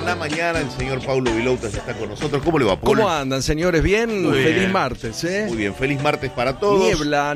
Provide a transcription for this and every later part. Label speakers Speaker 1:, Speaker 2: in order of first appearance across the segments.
Speaker 1: La mañana el señor Paulo Viloutas está con nosotros. ¿Cómo le va, Paulo?
Speaker 2: ¿Cómo andan, señores? ¿Bien?
Speaker 1: Muy
Speaker 2: Feliz
Speaker 1: bien.
Speaker 2: martes, ¿eh?
Speaker 1: Muy bien, feliz martes para todos.
Speaker 2: Niebla.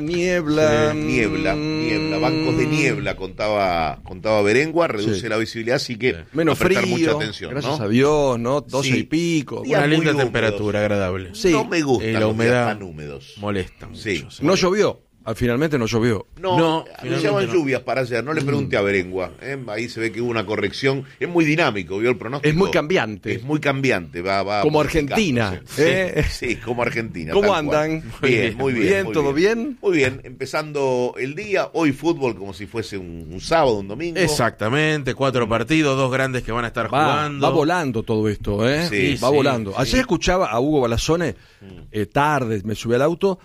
Speaker 1: Niebla, bancos de niebla, contaba Berengua, reduce la visibilidad, así que
Speaker 2: menos
Speaker 1: a prestar
Speaker 2: frío,
Speaker 1: mucha atención,
Speaker 2: gracias
Speaker 1: ¿no?
Speaker 2: a Dios, ¿no? 12
Speaker 1: Sí.
Speaker 2: y pico.
Speaker 1: Días
Speaker 3: Una linda
Speaker 1: muy
Speaker 3: temperatura,
Speaker 1: húmedos.
Speaker 3: agradable.
Speaker 2: Sí.
Speaker 1: No me gustan
Speaker 3: La
Speaker 1: los
Speaker 3: humedad
Speaker 1: días tan húmedos.
Speaker 3: molesta mucho.
Speaker 1: Sí.
Speaker 3: sí.
Speaker 2: No llovió. Finalmente no llovió.
Speaker 1: No,
Speaker 3: finalmente
Speaker 1: anunciaban
Speaker 3: no.
Speaker 1: lluvias para ayer, no le pregunté a Berengua, ahí se ve que hubo una corrección, es muy dinámico, ¿vio el pronóstico?
Speaker 2: Es muy cambiante.
Speaker 1: Es muy cambiante, va
Speaker 2: Como
Speaker 1: modificándose.
Speaker 2: Argentina, ¿eh?
Speaker 1: Sí, como Argentina.
Speaker 2: ¿Cómo
Speaker 1: tal cual.
Speaker 2: andan?
Speaker 1: Bien, muy bien. muy
Speaker 2: ¿Todo bien?
Speaker 1: Muy bien, empezando el día, hoy fútbol como si fuese un sábado, un domingo.
Speaker 3: Exactamente, 4 partidos, 2 grandes que van a estar jugando.
Speaker 2: Va volando todo esto, ¿eh?
Speaker 1: Sí,
Speaker 2: va
Speaker 1: sí,
Speaker 2: volando.
Speaker 1: sí.
Speaker 2: Ayer escuchaba a Hugo Balazone, tarde, me subí al auto,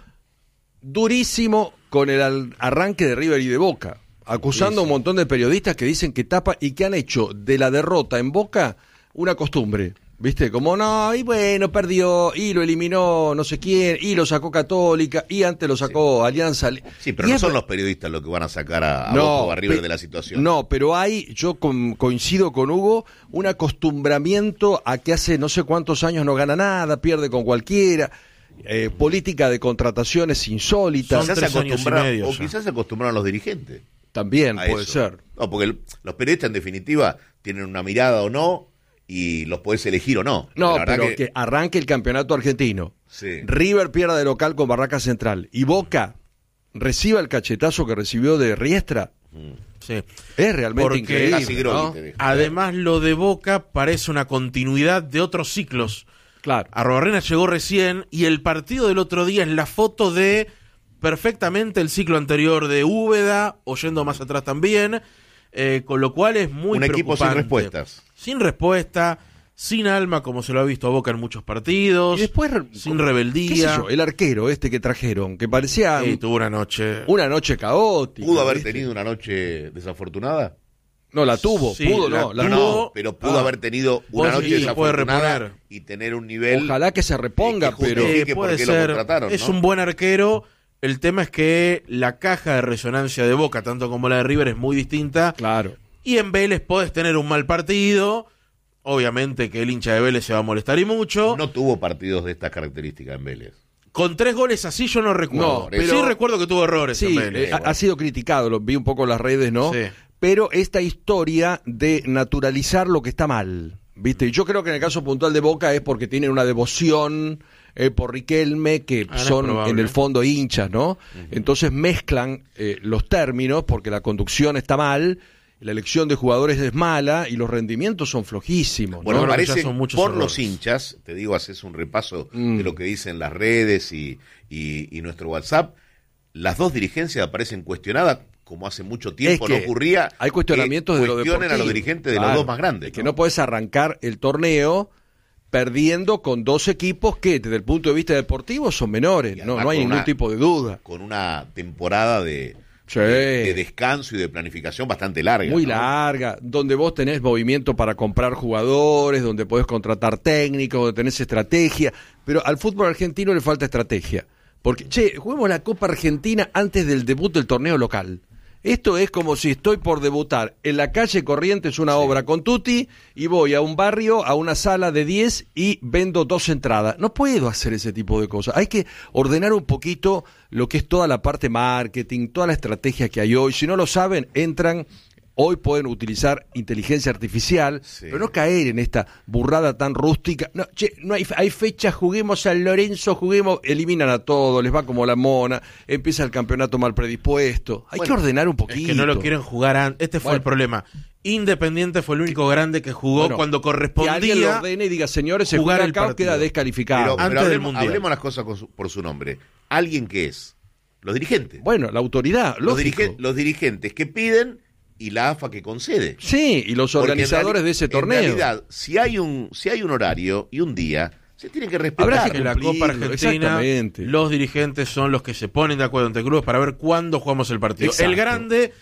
Speaker 2: durísimo con el arranque de River y de Boca, acusando a un montón de periodistas que dicen que tapa y que han hecho de la derrota en Boca una costumbre. ¿Viste? Como no, y bueno, perdió, y lo eliminó no sé quién, y lo sacó Católica, y antes lo sacó Alianza.
Speaker 1: Sí, pero
Speaker 2: Y
Speaker 1: no
Speaker 2: es-
Speaker 1: son los periodistas los que van a sacar a
Speaker 2: No,
Speaker 1: Boca o a River
Speaker 2: pe-
Speaker 1: de la situación.
Speaker 2: No, pero yo coincido con Hugo, un acostumbramiento a que hace no sé cuántos años no gana nada, pierde con cualquiera, política de contrataciones insólitas.
Speaker 3: Son
Speaker 1: Quizás se
Speaker 3: 3 años y
Speaker 1: acostumbra-
Speaker 3: medio
Speaker 1: o
Speaker 3: ya.
Speaker 1: quizás se acostumbraron los dirigentes.
Speaker 2: También
Speaker 1: a
Speaker 2: puede
Speaker 1: eso.
Speaker 2: ser.
Speaker 1: No, porque los periodistas en definitiva tienen una mirada o no y los podés elegir o no.
Speaker 2: No,
Speaker 1: La verdad
Speaker 2: pero que arranque el campeonato argentino.
Speaker 1: Sí.
Speaker 2: River pierda de local con Barraca Central y Boca reciba el cachetazo que recibió de Riestra.
Speaker 3: Sí.
Speaker 2: Es realmente
Speaker 3: Porque
Speaker 2: increíble,
Speaker 1: casi Groli
Speaker 2: ¿no?
Speaker 1: te deja.
Speaker 3: Además, lo de Boca parece una continuidad de otros ciclos.
Speaker 2: Claro.
Speaker 3: Arrobarrena llegó recién y el partido del otro día es la foto de perfectamente el ciclo anterior de Úbeda, o yendo más atrás también, con lo cual es muy
Speaker 1: Un equipo sin
Speaker 3: preocupante.
Speaker 1: respuestas.
Speaker 3: Sin respuesta, sin alma, como se lo ha visto a Boca en muchos partidos,
Speaker 2: Y después,
Speaker 3: sin
Speaker 2: ¿qué sé
Speaker 3: rebeldía.
Speaker 2: yo? El arquero que trajeron, que parecía
Speaker 3: Tuvo una noche...
Speaker 2: una noche caótica.
Speaker 1: ¿Pudo haber
Speaker 2: ¿viste?
Speaker 1: tenido una noche desafortunada?
Speaker 2: No, la tuvo,
Speaker 3: Sí,
Speaker 2: pudo,
Speaker 3: la
Speaker 2: no. La
Speaker 3: tuvo.
Speaker 2: tuvo.
Speaker 1: Pero pudo haber tenido una
Speaker 3: Vos
Speaker 1: noche
Speaker 3: sí, puede
Speaker 1: desafortunada
Speaker 3: reponer.
Speaker 1: y tener un nivel...
Speaker 2: Ojalá que se reponga,
Speaker 1: que
Speaker 2: pero
Speaker 1: justifique por
Speaker 3: puede
Speaker 1: qué lo
Speaker 3: ser,
Speaker 1: contrataron,
Speaker 3: es
Speaker 1: ¿no?
Speaker 3: un buen arquero. El tema es que la caja de resonancia de Boca, tanto como la de River, es muy distinta.
Speaker 2: claro.
Speaker 3: Y en Vélez podés tener un mal partido. Obviamente que el hincha de Vélez se va a molestar y mucho.
Speaker 1: No tuvo partidos de estas características en Vélez.
Speaker 3: Con 3 goles así yo no recuerdo.
Speaker 2: No,
Speaker 3: pero
Speaker 2: pero-
Speaker 3: sí recuerdo que tuvo errores
Speaker 2: Sí,
Speaker 3: en Vélez.
Speaker 2: ha sido criticado, lo vi un poco en las redes, ¿no?
Speaker 3: Sí.
Speaker 2: Pero esta historia de naturalizar lo que está mal, ¿viste? Y yo creo que en el caso puntual de Boca es porque tienen una devoción por Riquelme, que
Speaker 3: No es
Speaker 2: son
Speaker 3: probable.
Speaker 2: en el fondo hinchas, ¿no? Entonces mezclan los términos porque la conducción está mal, la elección de jugadores es mala y los rendimientos son flojísimos,
Speaker 1: Bueno,
Speaker 2: ¿no?
Speaker 3: creo que ya
Speaker 1: parece,
Speaker 3: son muchos
Speaker 1: por
Speaker 3: errores.
Speaker 1: los hinchas, te digo, haces un repaso de lo que dicen las redes y nuestro WhatsApp, las dos dirigencias aparecen cuestionadas, como hace mucho tiempo
Speaker 2: Es que
Speaker 1: no ocurría.
Speaker 2: hay cuestionamientos
Speaker 1: que
Speaker 2: de lo
Speaker 1: cuestionen a los
Speaker 2: deportivo.
Speaker 1: dirigentes de
Speaker 2: Claro,
Speaker 1: los dos más grandes.
Speaker 2: es que no podés arrancar el torneo perdiendo con dos equipos que desde el punto de vista deportivo son menores,
Speaker 1: Y
Speaker 2: no
Speaker 1: además
Speaker 2: hay
Speaker 1: con
Speaker 2: ningún
Speaker 1: una-
Speaker 2: tipo de duda.
Speaker 1: Con una temporada de
Speaker 2: Sí.
Speaker 1: de descanso y de planificación bastante larga.
Speaker 2: Muy
Speaker 1: ¿no?
Speaker 2: larga, donde vos tenés movimiento para comprar jugadores, donde podés contratar técnicos, donde tenés estrategia, pero al fútbol argentino le falta estrategia. Porque, juguemos la Copa Argentina antes del debut del torneo local. Esto es como si estoy por debutar en la calle Corrientes una obra con Tutti y voy a un barrio, a una sala de 10 y vendo 2 entradas. No puedo hacer ese tipo de cosas. Hay que ordenar un poquito lo que es toda la parte marketing, toda la estrategia que hay hoy. Si no lo saben, entran. Hoy pueden utilizar inteligencia artificial,
Speaker 1: Sí.
Speaker 2: pero no caer en esta burrada tan rústica. No, no hay fechas, juguemos San Lorenzo, juguemos, eliminan a todos, les va como la mona, empieza el campeonato mal predispuesto. Hay que ordenar un poquito.
Speaker 3: Es que no lo quieren jugar antes. Este fue
Speaker 2: Bueno.
Speaker 3: el problema. Independiente fue el único grande que jugó
Speaker 2: Bueno,
Speaker 3: cuando
Speaker 2: que alguien lo
Speaker 3: correspondía.
Speaker 2: ordene y diga, señores, se
Speaker 3: jugar
Speaker 2: juega
Speaker 3: el
Speaker 2: acá o
Speaker 3: partido.
Speaker 2: queda descalificado.
Speaker 1: Pero
Speaker 3: Antes del
Speaker 1: hablemos,
Speaker 3: Mundial.
Speaker 1: hablemos las cosas por su nombre. ¿Alguien que es? Los dirigentes.
Speaker 2: Bueno, la autoridad,
Speaker 1: los,
Speaker 2: lógico.
Speaker 1: los dirigentes que piden y la AFA que concede.
Speaker 2: Sí, y los
Speaker 1: Porque
Speaker 2: organizadores de ese torneo.
Speaker 1: En realidad, si hay un horario y un día, se tiene que respetar.
Speaker 2: Habrá que
Speaker 3: En la
Speaker 2: cumplirlo,
Speaker 3: Copa Argentina,
Speaker 2: exactamente.
Speaker 3: los dirigentes son los que se ponen de acuerdo entre clubes para ver cuándo jugamos el partido.
Speaker 2: Exacto.
Speaker 3: El grande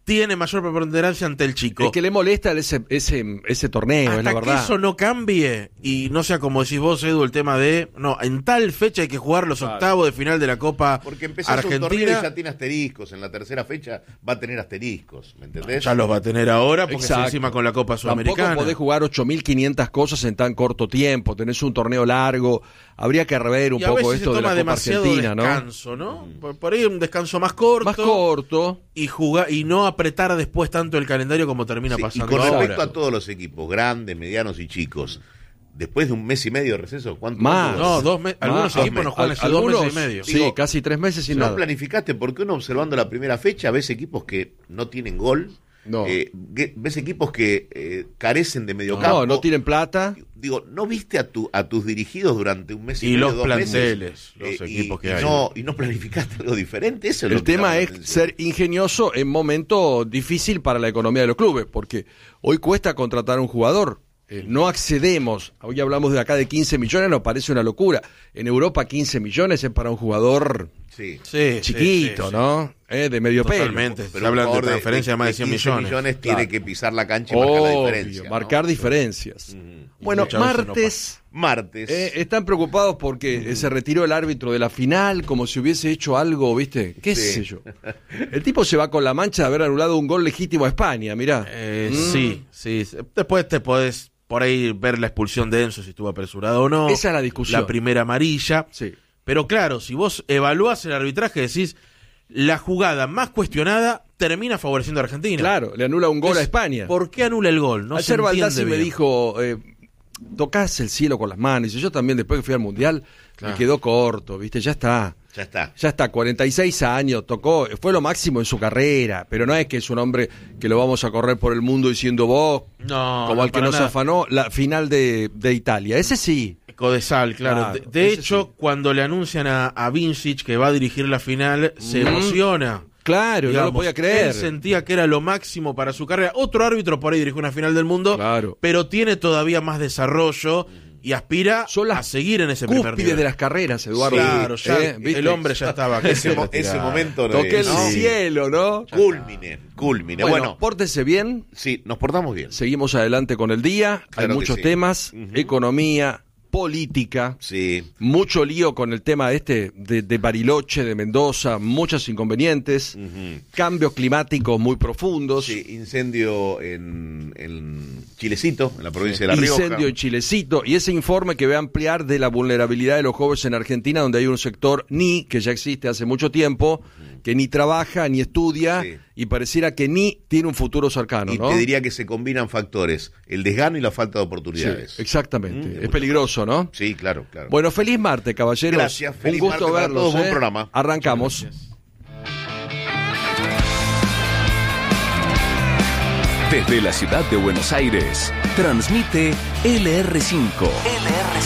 Speaker 3: tiene mayor preponderancia ante el chico.
Speaker 2: Es que le molesta ese torneo,
Speaker 3: Hasta
Speaker 2: es la
Speaker 3: que
Speaker 2: verdad.
Speaker 3: eso no cambie y no sea como decís vos, Edu, el tema de no, en tal fecha hay que jugar los octavos de final de la Copa
Speaker 1: Porque empezás un torneo y
Speaker 3: Argentina.
Speaker 1: ya tiene asteriscos. En la tercera fecha va a tener asteriscos, ¿me entendés?
Speaker 3: Ya los va a tener ahora porque
Speaker 2: Exacto.
Speaker 3: encima con la Copa
Speaker 2: Tampoco
Speaker 3: Sudamericana.
Speaker 2: podés jugar 8.500 cosas en tan corto tiempo. Tenés un torneo largo. Habría que rever un
Speaker 3: y a
Speaker 2: poco
Speaker 3: veces
Speaker 2: esto
Speaker 3: se
Speaker 2: de
Speaker 3: toma
Speaker 2: la Copa
Speaker 3: demasiado
Speaker 2: Argentina, ¿no?
Speaker 3: descanso, ¿no? Por ahí un descanso más corto.
Speaker 2: Más corto.
Speaker 3: Y jugar y no apretar después tanto el calendario como termina
Speaker 1: Sí, y
Speaker 3: pasando
Speaker 1: con
Speaker 3: ahora.
Speaker 1: respecto a todos los equipos, grandes, medianos y chicos, después de un mes y medio de receso, ¿cuánto?
Speaker 2: Más.
Speaker 3: No, 2 meses. Algunos
Speaker 2: Más.
Speaker 3: equipos no juegan hace 2
Speaker 2: Algunos,
Speaker 3: meses y medio.
Speaker 2: Sí,
Speaker 1: Digo,
Speaker 2: casi 3 meses sin
Speaker 1: Si no
Speaker 2: nada.
Speaker 1: planificaste, porque uno observando la primera fecha ves equipos que no tienen gol,
Speaker 2: No.
Speaker 1: ves equipos que carecen de mediocampo.
Speaker 2: No tienen plata.
Speaker 1: Digo, ¿no viste a tus dirigidos durante un mes y
Speaker 3: Y
Speaker 1: medio,
Speaker 3: los
Speaker 1: 2 meses?
Speaker 3: planteles, los equipos que hay.
Speaker 1: Y no planificaste algo diferente. Eso es lo
Speaker 2: El
Speaker 1: que llama
Speaker 2: tema
Speaker 1: la
Speaker 2: es
Speaker 1: atención.
Speaker 2: ser ingenioso en momento difícil para la economía de los clubes, porque hoy cuesta contratar a un jugador. No accedemos, hoy hablamos de acá de 15 millones, nos parece una locura. En Europa 15 millones es para un jugador
Speaker 1: Sí.
Speaker 3: Sí,
Speaker 2: chiquito,
Speaker 3: sí, sí.
Speaker 2: ¿no? De medio
Speaker 3: Totalmente.
Speaker 2: pelo.
Speaker 3: Se hablan de
Speaker 1: un jugador
Speaker 3: transferencia de más de 100
Speaker 1: 15
Speaker 3: millones.
Speaker 1: tiene
Speaker 2: Claro.
Speaker 1: que pisar la cancha y marcar la diferencia. ¿no?
Speaker 2: marcar diferencias. Bueno,
Speaker 3: muchas veces no
Speaker 2: martes...
Speaker 1: Martes.
Speaker 2: están preocupados porque se retiró el árbitro de la final, como si hubiese hecho algo, ¿viste? ¿Qué
Speaker 1: Sí.
Speaker 2: sé yo? El tipo se va con la mancha de haber anulado un gol legítimo a España, mirá.
Speaker 3: Sí. Después te podés por ahí ver la expulsión de Enzo si estuvo apresurado o no.
Speaker 2: Esa es la discusión.
Speaker 3: La primera amarilla.
Speaker 2: Sí.
Speaker 3: Pero claro, si vos evaluás el arbitraje, decís, la jugada más cuestionada termina favoreciendo a Argentina.
Speaker 2: Claro, le anula un gol a
Speaker 3: Entonces,
Speaker 2: España.
Speaker 3: ¿Por qué anula el gol? No se
Speaker 2: Ayer
Speaker 3: entiende
Speaker 2: Baldassi me
Speaker 3: bien.
Speaker 2: dijo, tocás el cielo con las manos. Y yo también, después que fui al Mundial,
Speaker 3: Claro.
Speaker 2: me quedó corto, ¿viste? Ya está.
Speaker 1: Ya está.
Speaker 2: 46 años, tocó, fue lo máximo en su carrera, pero no es que es un hombre que lo vamos a correr por el mundo diciendo vos,
Speaker 3: No,
Speaker 2: como
Speaker 3: no,
Speaker 2: al que
Speaker 3: para
Speaker 2: nos
Speaker 3: nada.
Speaker 2: afanó la final de Italia. Ese sí.
Speaker 3: Codesal, claro.
Speaker 2: Claro,
Speaker 3: De
Speaker 2: ese
Speaker 3: hecho,
Speaker 2: sí.
Speaker 3: cuando le anuncian a Vincic que va a dirigir la final, se emociona.
Speaker 2: Claro, no
Speaker 3: Digamos,
Speaker 2: lo podía creer.
Speaker 3: Él sentía que era lo máximo para su carrera. Otro árbitro por ahí dirigió una final del mundo,
Speaker 2: Claro.
Speaker 3: pero tiene todavía más desarrollo y aspira
Speaker 2: Son las
Speaker 3: a seguir en ese primer
Speaker 2: Cúspides
Speaker 3: nivel.
Speaker 2: de las carreras, Eduardo.
Speaker 3: Claro, ya
Speaker 2: ¿Viste?
Speaker 3: el hombre ya estaba.
Speaker 1: Ese momento
Speaker 2: Toqué el
Speaker 1: ¿no?
Speaker 2: cielo, ¿no?
Speaker 1: Culmine.
Speaker 2: Bueno, pórtese bien.
Speaker 1: Sí, nos portamos bien.
Speaker 2: Seguimos adelante con el día.
Speaker 1: Claro
Speaker 2: Hay
Speaker 1: que
Speaker 2: muchos
Speaker 1: sí.
Speaker 2: temas, economía, política,
Speaker 1: Sí.
Speaker 2: mucho lío con el tema de Bariloche, de Mendoza, muchos inconvenientes, cambios climáticos muy profundos,
Speaker 1: Sí, incendio en Chilecito, en la provincia de La Rioja.
Speaker 2: incendio en Chilecito, y ese informe que va a ampliar de la vulnerabilidad de los jóvenes en Argentina, donde hay un sector que ya existe hace mucho tiempo, que ni trabaja ni estudia,
Speaker 1: Sí.
Speaker 2: y pareciera que ni tiene un futuro cercano,
Speaker 1: Y
Speaker 2: ¿no?
Speaker 1: te diría que se combinan factores, el desgano y la falta de
Speaker 2: Sí,
Speaker 1: oportunidades.
Speaker 2: exactamente. Es peligroso, ¿no?
Speaker 1: Sí, claro, claro.
Speaker 2: Bueno, feliz martes, caballeros.
Speaker 1: Gracias, feliz
Speaker 2: un gusto
Speaker 1: martes para
Speaker 2: verlos.
Speaker 1: todos, buen programa.
Speaker 2: Arrancamos.
Speaker 4: Desde la ciudad de Buenos Aires, transmite LR5.